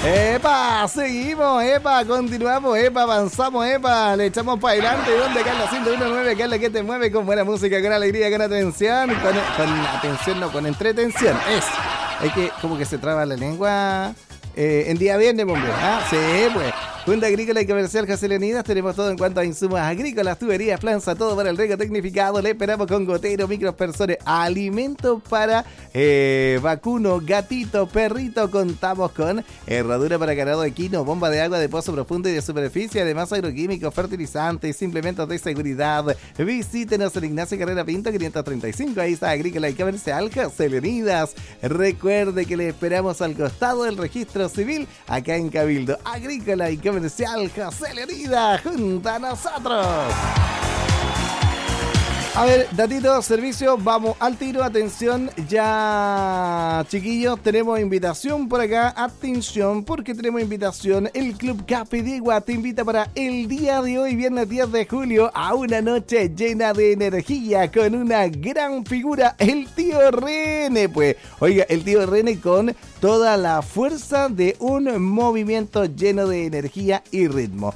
¡Epa! Seguimos, ¡epa! Continuamos, ¡epa! Avanzamos, ¡epa! Le echamos para adelante. ¿Dónde cae la 101.9? Que es la que te mueve con buena música, con alegría, con atención. Con atención, no, con entretención. Es que como que se traba la lengua en día viernes, hombre. Ah, sí, pues. Junta Agrícola y Comercial José Leonidas, tenemos todo en cuanto a insumos agrícolas, tuberías, planza, todo para el riego tecnificado. Le esperamos con gotero, microaspersores, alimentos para vacuno, gatito, perrito. Contamos con herradura para ganado equino, bomba de agua de pozo profundo y de superficie, además agroquímicos, fertilizantes, implementos de seguridad. Visítenos en Ignacio Carrera Pinto 535, ahí está Agrícola y Comercial José Leonidas. Recuerde que le esperamos al costado del registro civil, acá en Cabildo. Agrícola y Comercial José Leonidas, junto a nosotros. A ver, datito, servicio, vamos al tiro, atención, ya chiquillos, tenemos invitación por acá, atención, porque tenemos invitación, el Club Capidegua te invita para el día de hoy, viernes 10 de julio, a una noche llena de energía, con una gran figura, el tío René, pues, oiga, el tío René con toda la fuerza de un movimiento lleno de energía y ritmo.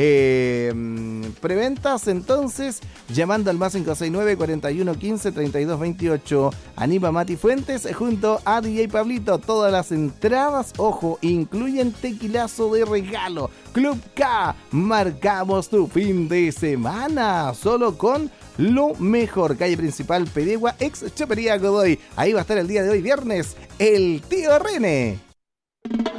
Preventas entonces llamando al más 569 41 15 32 28. Anima Mati Fuentes junto a DJ Pablito. Todas las entradas, ojo, incluyen tequilazo de regalo. Club K, marcamos tu fin de semana solo con lo mejor. Calle principal Pedegua, ex Chopería Godoy. Ahí va a estar el día de hoy viernes el tío René.